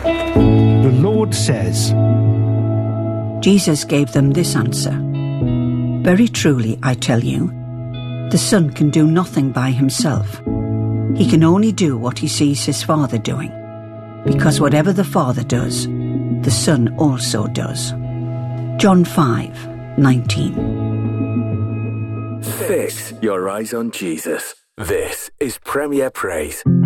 The Lord says, Jesus gave them this answer. Very truly, I tell you, the Son can do nothing by himself. He can only do what he sees his Father doing, because whatever the Father does, the Son also does. John 5:19. Fix your eyes on Jesus. This is Premier Praise.